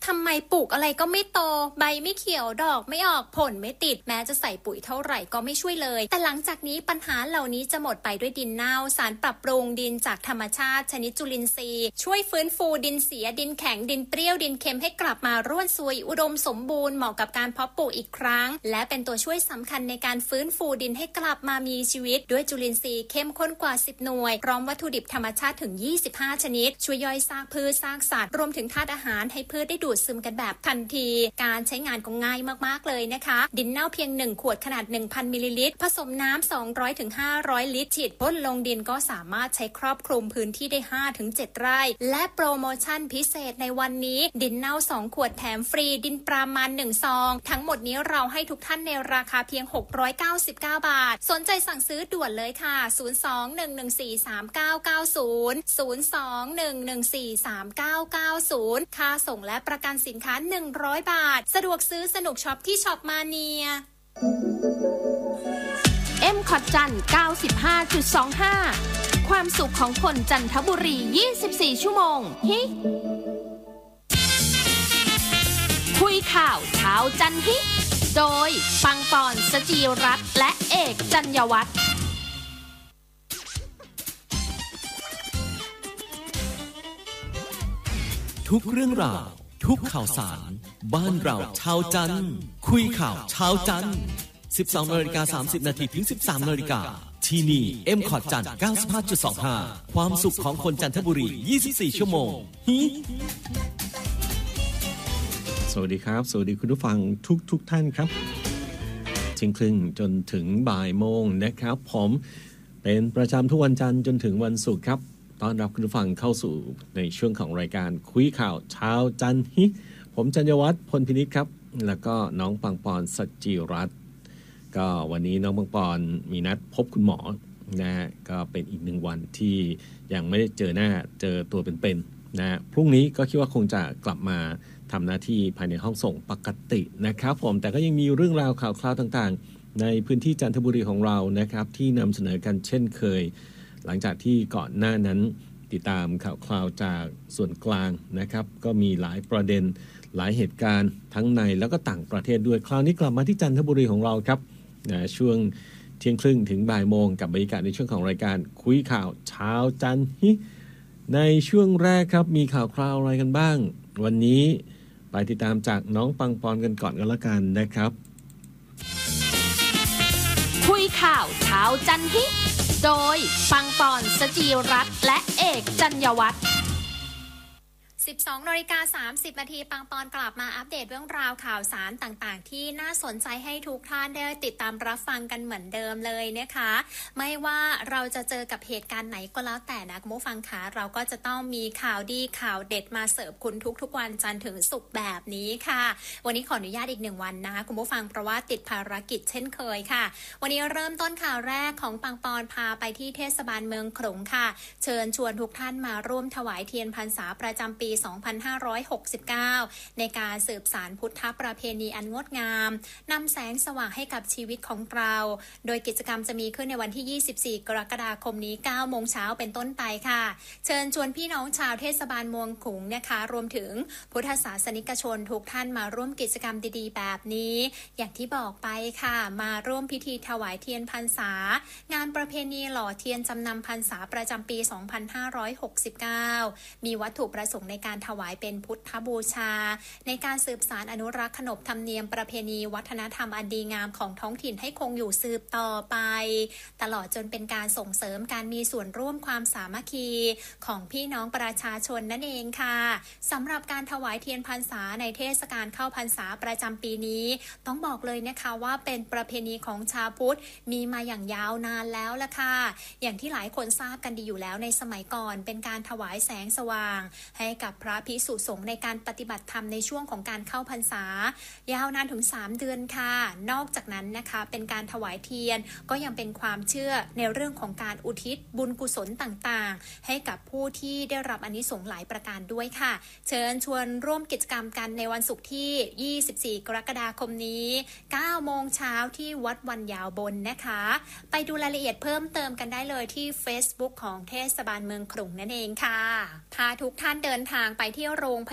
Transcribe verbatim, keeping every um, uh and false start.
ทำไมปลูกอะไรก็ไม่โตใบไม่เขียวดอกไม่ออกผลไม่ติดแม้จะใส่ปุ๋ยเท่าไหร่ก็ไม่ช่วยเลยแต่หลังจากนี้ปัญหาเหล่านี้จะหมดไปด้วยดินเน่าสารปรับปรุงดินจากธรรมชาติชนิดจุลินทรีย์ช่วยฟื้นฟูดินเสียดินแข็งดินเปรี้ยวดินเค็มให้กลับมาร่วนซุยอุดมสมบูรณ์เหมาะกับการเพาะปลูกอีกครั้งและเป็นตัวช่วยสำคัญในการฟื้นฟูดินให้กลับมามีชีวิตด้วยจุลินทรีย์เข้มข้นกว่าสิบหน่วยพร้อมวัตถุดิบธรรมชาติถึงยี่สิบห้าชนิดช่วยย่อยซากพืชซากสัตว์รวมถึงธาตุอาหารให้พืชได้ดูดซึมกันแบบทันทีการใช้งานก็ง่ายมากๆเลยนะคะดินเน่าเพียงหนึ่งขวดขนาด หนึ่งพัน มิลลิลิตรผสมน้ำ สองร้อยถึงห้าร้อย ลิตรฉีดพ่นลงดินก็สามารถใช้ครอบคลุมพื้นที่ได้ ห้าถึงเจ็ด ไร่และโปรโมชั่นพิเศษในวันนี้ดินเน่าสองขวดแถมฟรีดินปรามาณหนึ่งซองทั้งหมดนี้เราให้ทุกท่านในราคาเพียงหกร้อยเก้าสิบเก้าบาทสนใจสั่งซื้อด่วนเลยค่ะศูนย์ สอง หนึ่ง หนึ่ง สี่ สาม เก้า เก้า ศูนย์ ศูนย์ สอง หนึ่ง หนึ่ง สี่ สาม เก้า เก้า ศูนย์ค่าส่งและประกันสินค้าหนึ่งร้อยบาทสะดวกซื้อสนุกช็อปที่ช็อปมาเนียเอ็ม คอท จันทร์ เก้าสิบห้าจุดสองห้า ความสุขของคนจันทบุรียี่สิบสี่ชั่วโมงฮิคุยข่าวเช้าจันฮิโดยปังปอนสจีรัตน์และเอกจัญญวัฒน์ทุกเรื่องราวทุกข่าวสารบ้านเราชาวจันทร์คุยข่าวชาวจันทร์ สิบสองนาฬิกาสามสิบนาทีถึง สิบสามนาฬิกาที่นี่ เอ็ม คอท จันทร์ เก้าสิบห้าจุดสองห้า ความสุขของคนจันทบุรียี่สิบสี่ชั่วโมงฮิสวัสดีครับสวัสดีคุณผู้ฟังทุกทุกท่านครับเที่ยงครึ่งจนถึงบ่ายโมงนะครับผมเป็นประจำทุกวันจันทร์จนถึงวันศุกร์ครับต้อนรับคุณผู้ฟังเข้าสู่ในช่วงของรายการคุยข่าวเช้าจันทร์ฮิผมจัญญวัฒน์พลพินิจครับแล้วก็น้องปังปอนสจิรัตน์ก็วันนี้น้องปังปอนมีนัดพบคุณหมอนะฮะก็เป็นอีกหนึ่งวันที่ยังไม่ได้เจอหน้าเจอตัวเป็นๆนะพรุ่งนี้ก็คิดว่าคงจะกลับมาทำหน้าที่ภายในห้องส่งปกตินะครับผมแต่ก็ยังมีเรื่องราวข่าวคราวต่างๆในพื้นที่จันทบุรีของเรานะครับที่นำเสนอกันเช่นเคยหลังจากที่ก่อนหน้านั้นติดตามข่าวคราวจากส่วนกลางนะครับก็มีหลายประเด็นหลายเหตุการณ์ทั้งในแล้วก็ต่างประเทศด้วยคราวนี้กลับมาที่จันทบุรีของเราครับนะช่วงเที่ยงครึ่งถึงบ่ายโมงกับบรรยากาศในช่วงของรายการคุยข่าวเช้าจันทร์ฮิในช่วงแรกครับมีข่าวคราวอะไรกันบ้างวันนี้ไปติดตามจากน้องปังปอนกันก่อนกันละกันนะครับคุยข่าวเช้าจันทร์ฮิโดยปังปอนสจีรัตน์และเอกจัญญวัฒน์สิบสองนาฬิกาสามสิบนาทีปังปอนกลับมาอัปเดตเรื่องราวข่าวสารต่างๆที่น่าสนใจให้ทุกท่านได้ติดตามรับฟังกันเหมือนเดิมเลยนะคะไม่ว่าเราจะเจอกับเหตุการณ์ไหนก็แล้วแต่นะคุณผู้ฟังคะเราก็จะต้องมีข่าวดีข่าวเด็ดมาเสิร์ฟคุณทุกๆวันจันทร์ถึงศุกร์แบบนี้ค่ะวันนี้ขออนุญาตอีกหนึ่งวันนะคะคุณผู้ฟังเพราะว่าติดภารกิจเช่นเคยค่ะวันนี้เริ่มต้นข่าวแรกของปังปอนพาไปที่เทศบาลเมืองขลุงค่ะเชิญชวนทุกท่านมาร่วมถวายเทียนพรรษาประจำปีสองพันห้าร้อยหกสิบเก้าในการสืบสานพุทธประเพณีอันงดงามนำแสงสว่างให้กับชีวิตของเราโดยกิจกรรมจะมีขึ้นในวันที่ยี่สิบสี่กรกฎาคมนี้เก้าโมงเช้าเป็นต้นไปค่ะเชิญชวนพี่น้องชาวเทศบาลเมืองขลุงนะคะรวมถึงพุทธศาสนิกชนทุกท่านมาร่วมกิจกรรมดีๆแบบนี้อย่างที่บอกไปค่ะมาร่วมพิธีถวายเทียนพรรษางานประเพณีหล่อเทียนจำนำพรรษาประจำปีสองพันห้าร้อยหกสิบเก้ามีวัตถุประสงค์ในการถวายเป็นพุทธบูชาในการสืบสานอนุรักษ์ขนบธรรมเนียมประเพณีวัฒนธรรมอันดีงามของท้องถิ่นให้คงอยู่สืบต่อไปตลอดจนเป็นการส่งเสริมการมีส่วนร่วมความสามัคคีของพี่น้องประชาชนนั่นเองค่ะสำหรับการถวายเทียนพรรษาในเทศกาลเข้าพรรษาประจำปีนี้ต้องบอกเลยนะคะว่าเป็นประเพณีของชาวพุทธมีมาอย่างยาวนานแล้วล่ะค่ะอย่างที่หลายคนทราบกันดีอยู่แล้วในสมัยก่อนเป็นการถวายแสงสว่างให้กับพระภิกษุสงฆ์ในการปฏิบัติธรรมในช่วงของการเข้าพรรษายาวนานถึงสามเดือนค่ะนอกจากนั้นนะคะเป็นการถวายเทียนก็ยังเป็นความเชื่อในเรื่องของการอุทิศบุญกุศลต่างๆให้กับผู้ที่ได้รับอานิสงส์หลายประการด้วยค่ะเชิญชวนร่วมกิจกรรมกันในวันศุกร์ที่ยี่สิบสี่กรกฎาคมนี้เก้าโมงเช้าที่วัดวันยาวบนนะคะไปดูรายละเอียดเพิ่มเติมกันได้เลยที่ Facebook ของเทศบาลเมืองขลุงนั่นเองค่ะพาทุกท่านเดินทางไปที่โรงพ